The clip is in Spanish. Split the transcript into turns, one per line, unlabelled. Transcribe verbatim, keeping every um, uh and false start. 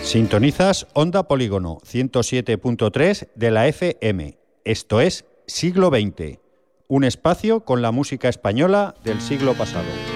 Sintonizas Onda Polígono ciento siete punto tres de la F M. Esto es Siglo veinte, un espacio con la música española del siglo pasado.